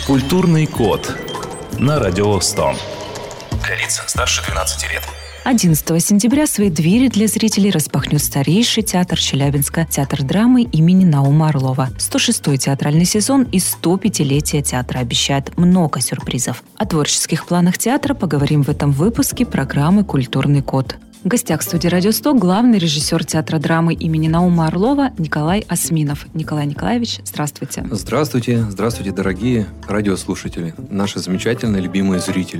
Культурный код на Радио 100. Для лиц старше 12 лет. 11 сентября свои двери для зрителей распахнет старейший театр Челябинска, театр драмы имени Наума Орлова. 106-й театральный сезон и 105-летие театра обещает много сюрпризов. О творческих планах театра поговорим в этом выпуске программы «Культурный код». В гостях студии «Радио 100» главный режиссер театра драмы имени Наума Орлова Николай Осминов. Николай Николаевич, здравствуйте. Здравствуйте, здравствуйте, дорогие радиослушатели, наши замечательные любимые зрители.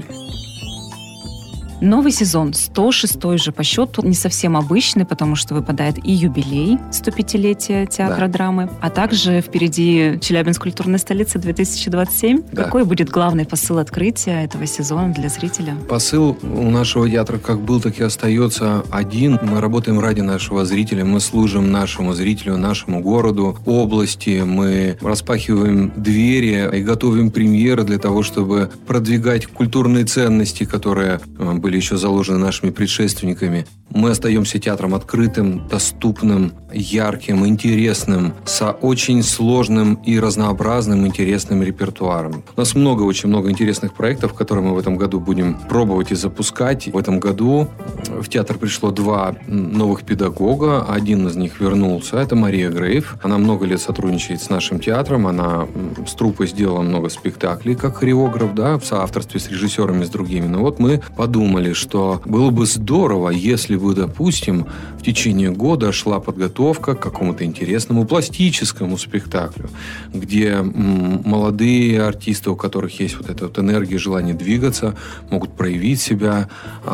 Новый сезон, 106-й же по счету, не совсем обычный, потому что выпадает и юбилей 105-летия театра драмы, а также впереди Челябинск культурная столица 2027. Да. Какой будет главный посыл открытия этого сезона для зрителя? Посыл у нашего театра как был, так и остается один. Мы работаем ради нашего зрителя, мы служим нашему зрителю, нашему городу, области. Мы распахиваем двери и готовим премьеры для того, чтобы продвигать культурные ценности, которые были еще заложены нашими предшественниками. Мы остаемся театром открытым, доступным, ярким, интересным, с очень сложным и разнообразным интересным репертуаром. У нас очень много интересных проектов, которые мы в этом году будем пробовать и запускать. В этом году в театр пришло 2 новых педагога. Один из них вернулся. Это Мария Грейв. Она много лет сотрудничает с нашим театром. Она с труппой сделала много спектаклей как хореограф, в соавторстве с режиссерами, с другими. Но вот мы подумали, что было бы здорово, если бы, допустим, в течение года шла подготовка к какому-то интересному пластическому спектаклю, где молодые артисты, у которых есть вот эта вот энергия, желание двигаться, могут проявить себя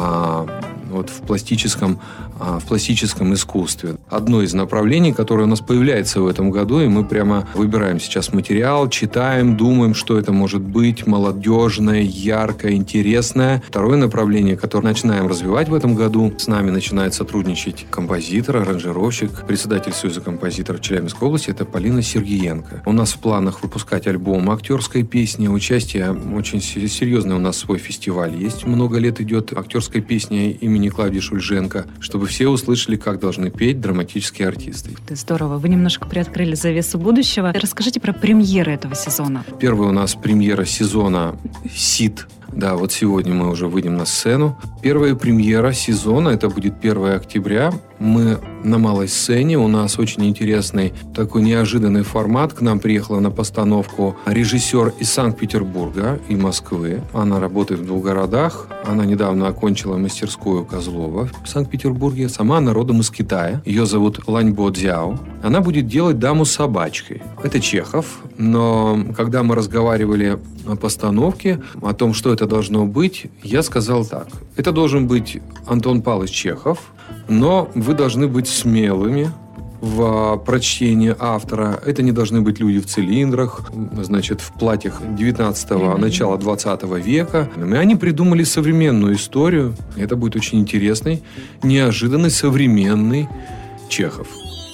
в пластическом искусстве. Одно из направлений, которое у нас появляется в этом году, и мы прямо выбираем сейчас материал, читаем, думаем, что это может быть молодежное, яркое, интересное. Второе направление, которое начинаем развивать в этом году, с нами начинает сотрудничать композитор, аранжировщик, председатель Союза композиторов Челябинской области, это Полина Сергиенко. У нас в планах выпускать альбом актерской песни, участие, очень серьезный у нас свой фестиваль есть. Много лет идет актерской песни имени Клавдии Шульженко, чтобы все услышали, как должны петь драматические артисты. Это здорово. Вы немножко приоткрыли завесу будущего. Расскажите про премьеры этого сезона. Первая у нас премьера сезона «Сид». Да, вот сегодня мы уже выйдем на сцену. Первая премьера сезона, это будет 1 октября. Мы на малой сцене, у нас очень интересный такой неожиданный формат. К нам приехала на постановку режиссер из Санкт-Петербурга и Москвы. Она работает в 2 городах. Она недавно окончила мастерскую Козлова в Санкт-Петербурге. Сама она родом из Китая. Ее зовут Ланьбо Дзяо. Она будет делать «Даму с собачкой». Это Чехов. Но когда мы разговаривали о постановке, о том, что это должно быть, я сказал так. Это должен быть Антон Павлович Чехов, но вы должны быть смелыми в прочтении автора. Это не должны быть люди в цилиндрах, в платьях 19-го, начала 20 века. И они придумали современную историю. Это будет очень интересный, неожиданный, современный Чехов.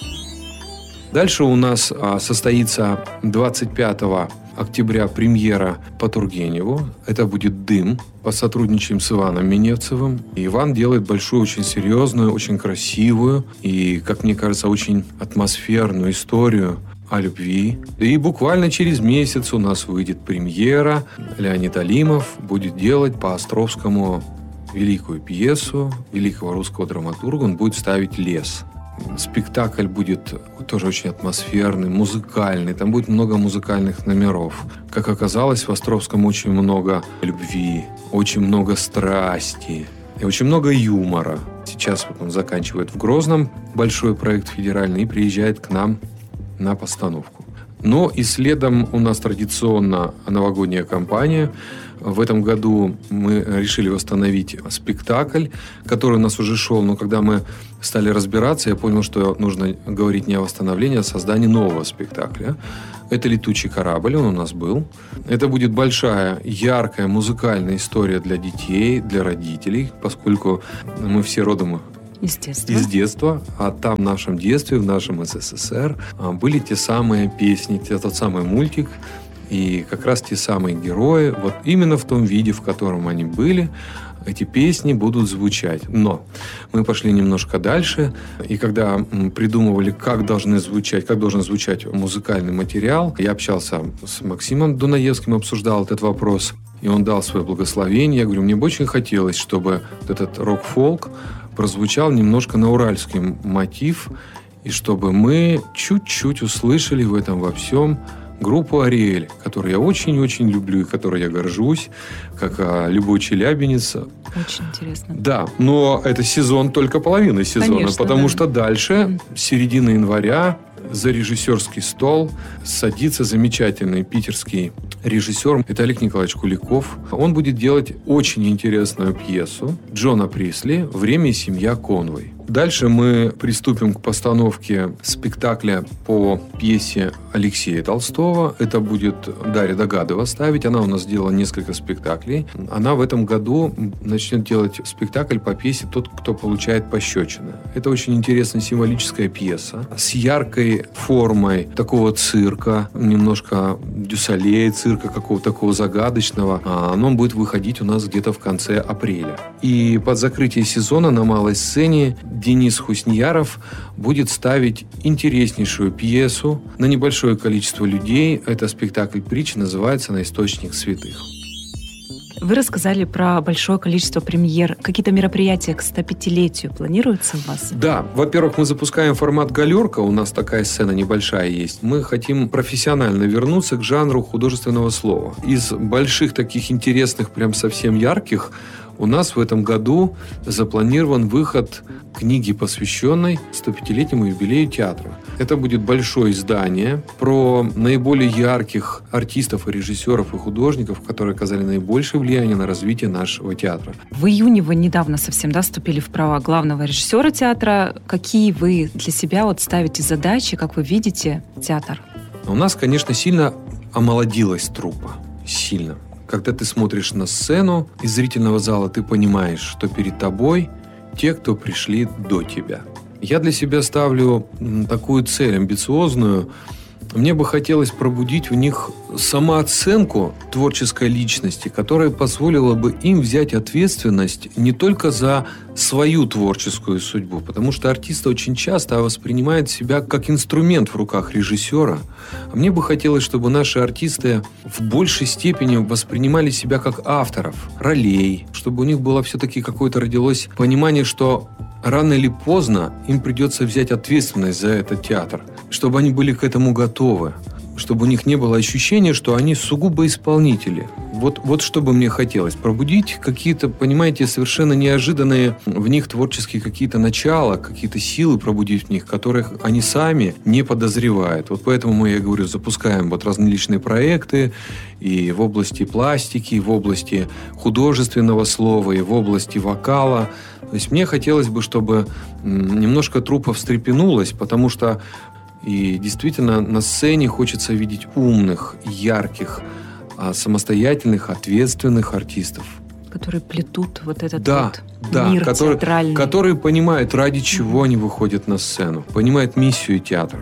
Дальше у нас состоится 25 октября премьера по Тургеневу. Это будет «Дым». Посотрудничаем с Иваном Миневцевым. И Иван делает большую, очень серьезную, очень красивую и, как мне кажется, очень атмосферную историю о любви. И буквально через месяц у нас выйдет премьера. Леонид Алимов будет делать по Островскому великую пьесу великого русского драматурга. Он будет ставить «Лес». Спектакль будет тоже очень атмосферный, музыкальный. Там будет много музыкальных номеров. Как оказалось, в Островском очень много любви, очень много страсти и очень много юмора. Сейчас он заканчивает в Грозном большой проект федеральный и приезжает к нам на постановку. Но и следом у нас традиционно новогодняя кампания. В этом году мы решили восстановить спектакль, который у нас уже шел, но когда мы стали разбираться, я понял, что нужно говорить не о восстановлении, а о создании нового спектакля. Это «Летучий корабль», он у нас был. Это будет большая, яркая музыкальная история для детей, для родителей, поскольку мы все родом из детства. А там в нашем детстве, в нашем СССР были те самые песни, тот самый мультик. И как раз те самые герои, вот именно в том виде, в котором они были, эти песни будут звучать. Но мы пошли немножко дальше, и когда придумывали, как должен звучать музыкальный материал, я общался с Максимом Дунаевским, обсуждал этот вопрос, и он дал свое благословение. Я говорю, мне бы очень хотелось, чтобы этот рок-фолк прозвучал немножко на уральский мотив, и чтобы мы чуть-чуть услышали в этом во всем группу «Ариэль», которую я очень-очень люблю и которой я горжусь, как любой челябинец. Очень интересно. Да, но это сезон, только половина сезона, конечно, потому что дальше, с середины января, за режиссерский стол садится замечательный питерский режиссер. Это Олег Николаевич Куликов. Он будет делать очень интересную пьесу Джона Присли «Время и семья Конвой». Дальше мы приступим к постановке спектакля по пьесе Алексея Толстого. Это будет Дарья Догадова ставить. Она у нас делала несколько спектаклей. Она в этом году начнет делать спектакль по пьесе «Тот, кто получает пощечины». Это очень интересная символическая пьеса с яркой формой такого цирка, немножко дюсалея, цирка какого-то такого загадочного. Оно будет выходить у нас где-то в конце апреля. И под закрытие сезона на малой сцене Денис Хусньяров будет ставить интереснейшую пьесу на небольшое количество людей. Это спектакль притчи, называется «На источник святых». Вы рассказали про большое количество премьер. Какие-то мероприятия к 105-летию планируются у вас? Да. Во-первых, мы запускаем формат «Галерка». У нас такая сцена небольшая есть. Мы хотим профессионально вернуться к жанру художественного слова. Из больших таких интересных, прям совсем ярких, у нас в этом году запланирован выход книги, посвященной 105-летнему юбилею театра. Это будет большое издание про наиболее ярких артистов и режиссеров и художников, которые оказали наибольшее влияние на развитие нашего театра. В июне вы недавно совсем вступили в права главного режиссера театра. Какие вы для себя ставите задачи, как вы видите театр? У нас, конечно, сильно омолодилась труппа. Сильно. Когда ты смотришь на сцену из зрительного зала, ты понимаешь, что перед тобой те, кто пришли до тебя. Я для себя ставлю такую цель амбициозную. Мне бы хотелось пробудить в них самооценку творческой личности, которая позволила бы им взять ответственность не только за свою творческую судьбу, потому что артисты очень часто воспринимают себя как инструмент в руках режиссера. А мне бы хотелось, чтобы наши артисты в большей степени воспринимали себя как авторов ролей, чтобы у них было все-таки какое-то родилось понимание, что рано или поздно им придется взять ответственность за этот театр, чтобы они были к этому готовы, чтобы у них не было ощущения, что они сугубо исполнители. Вот что бы мне хотелось. Пробудить какие-то, понимаете, совершенно неожиданные в них творческие какие-то начала, какие-то силы пробудить в них, которых они сами не подозревают. Вот поэтому мы, я говорю, запускаем различные проекты и в области пластики, и в области художественного слова, и в области вокала. То есть мне хотелось бы, чтобы немножко труппа встрепенулась, потому что и действительно на сцене хочется видеть умных, ярких, самостоятельных, ответственных артистов. Которые плетут вот этот мир театральный. Которые понимают, ради чего они выходят на сцену, понимают миссию театра.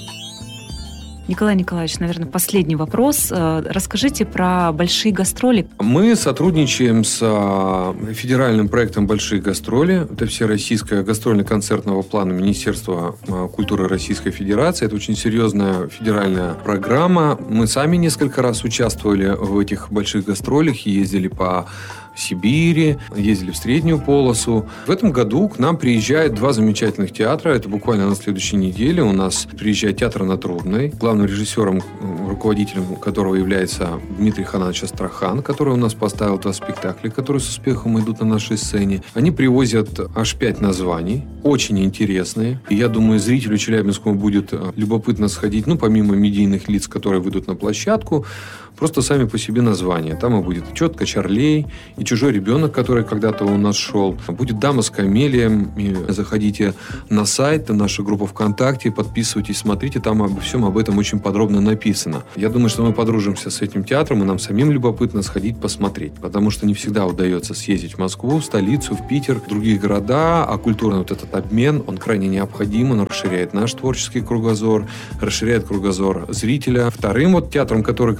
Николай Николаевич, наверное, последний вопрос. Расскажите про большие гастроли. Мы сотрудничаем с федеральным проектом «Большие гастроли». Это всероссийская гастрольно-концертного плана Министерства культуры Российской Федерации. Это очень серьезная федеральная программа. Мы сами несколько раз участвовали в этих больших гастролях, ездили по Сибири, ездили в Среднюю полосу. В этом году к нам приезжают два замечательных театра. Это буквально на следующей неделе. У нас приезжает театр на Трубной, главным режиссером, руководителем которого является Дмитрий Хананыч Астрахан, который у нас поставил 2 спектакля, которые с успехом идут на нашей сцене. Они привозят аж 5 названий, очень интересные. И я думаю, зрителю челябинскому будет любопытно сходить, помимо медийных лиц, которые выйдут на площадку, просто сами по себе названия. Там и будет «Четко Чарлей», и «Чужой ребенок», который когда-то у нас шел. Будет «Дама с камелием». И заходите на сайт, на нашу группу ВКонтакте, подписывайтесь, смотрите, там обо всем об этом очень подробно написано. Я думаю, что мы подружимся с этим театром, и нам самим любопытно сходить посмотреть, потому что не всегда удается съездить в Москву, в столицу, в Питер, в другие города, а культурный этот обмен, он крайне необходим, он расширяет наш творческий кругозор, расширяет кругозор зрителя. Вторым театром, который к нам приезжает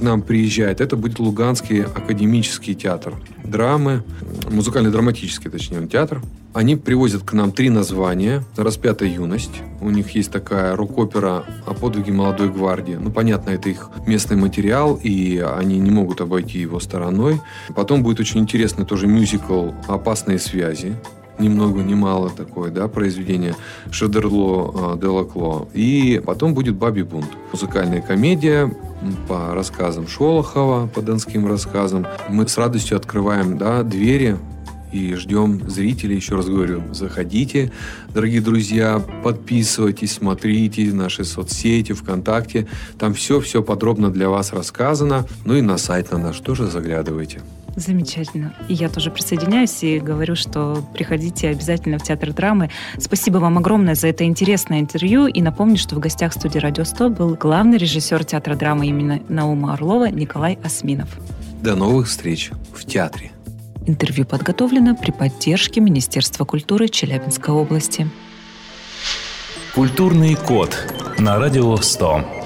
приезжает, это будет Луганский академический театр драмы, музыкально-драматический, точнее, театр. Они привозят к нам 3 названия. «Распятая юность». У них есть такая рок-опера о подвиге молодой гвардии. Понятно, это их местный материал, и они не могут обойти его стороной. Потом будет очень интересный тоже мюзикл «Опасные связи». Ни много ни мало такое, произведение Шодерло Делакло. И потом будет «Бабий бунт». Музыкальная комедия по рассказам Шолохова, по донским рассказам. Мы с радостью открываем двери и ждем зрителей. Еще раз говорю, заходите, дорогие друзья, подписывайтесь, смотрите наши соцсети, ВКонтакте. Там все подробно для вас рассказано. И на сайт на наш тоже заглядывайте. Замечательно. И я тоже присоединяюсь и говорю, что приходите обязательно в Театр драмы. Спасибо вам огромное за это интересное интервью. И напомню, что в гостях студии «Радио 100» был главный режиссер Театра драмы имени Наума Орлова Николай Осминов. До новых встреч в театре. Интервью подготовлено при поддержке Министерства культуры Челябинской области. Культурный код на Радио 100.